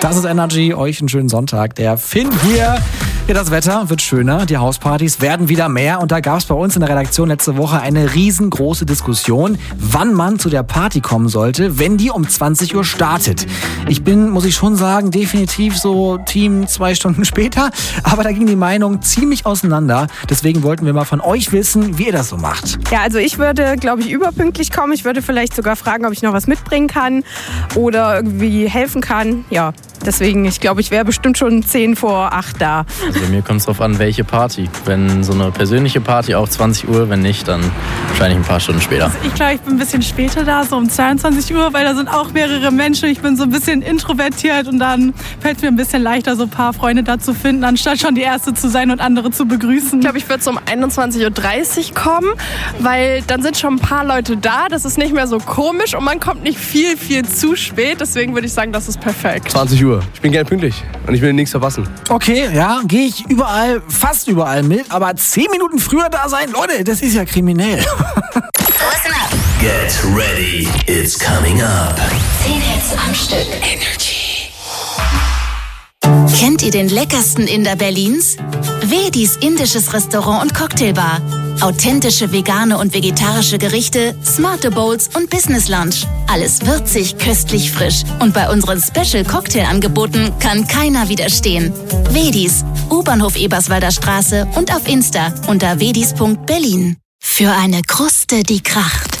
Das ist Energy, euch einen schönen Sonntag. Der Finn hier. Ja, das Wetter wird schöner, die Hauspartys werden wieder mehr und da gab es bei uns in der Redaktion letzte Woche eine riesengroße Diskussion, wann man zu der Party kommen sollte, wenn die um 20 Uhr startet. Ich bin, muss ich schon sagen, definitiv so Team 2 Stunden später, aber da ging die Meinung ziemlich auseinander. Deswegen wollten wir mal von euch wissen, wie ihr das so macht. Ja, also ich würde, glaube ich, überpünktlich kommen. Ich würde vielleicht sogar fragen, ob ich noch was mitbringen kann oder irgendwie helfen kann. Ja, deswegen, ich glaube, ich wäre bestimmt schon 10 vor 8 da. Also bei mir kommt es darauf an, welche Party. Wenn so eine persönliche Party auch 20 Uhr, wenn nicht, dann wahrscheinlich ein paar Stunden später. Also ich glaube, ich bin ein bisschen später da, so um 22 Uhr, weil da sind auch mehrere Menschen. Ich bin so ein bisschen introvertiert und dann fällt es mir ein bisschen leichter, so ein paar Freunde da zu finden, anstatt schon die Erste zu sein und andere zu begrüßen. Ich glaube, ich würde so um 21.30 Uhr kommen, weil dann sind schon ein paar Leute da. Das ist nicht mehr so komisch und man kommt nicht viel zu spät. Deswegen würde ich sagen, das ist perfekt. 20 Uhr. Ich bin gerne pünktlich und ich will nichts verpassen. Okay, ja, gehe ich überall, fast überall mit, aber 10 Minuten früher da sein, Leute, das ist ja kriminell. Listen up. Get ready, it's coming up. 10 Hits am Stück. Energy. Kennt ihr den leckersten Inder Berlins? Vedis indisches Restaurant und Cocktailbar. Authentische vegane und vegetarische Gerichte, smarte Bowls und Business Lunch. Alles würzig, köstlich, frisch. Und bei unseren Special Cocktailangeboten kann keiner widerstehen. Vedis, U-Bahnhof Eberswalder Straße und auf Insta unter vedis.berlin. Für eine Kruste, die kracht.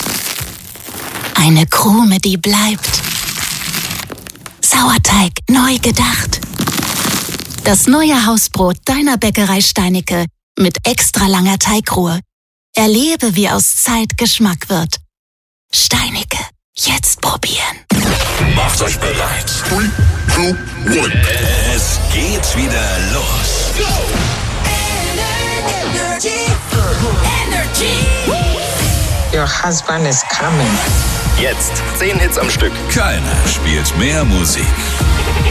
Eine Krume, die bleibt. Sauerteig neu gedacht. Das neue Hausbrot deiner Bäckerei Steinicke mit extra langer Teigruhe. Erlebe, wie aus Zeit Geschmack wird. Steinicke, jetzt probieren. Macht euch bereit. 3, 2, 1. Es geht wieder los. Go! Energy. Your husband is coming. Jetzt 10 Hits am Stück. Keiner spielt mehr Musik.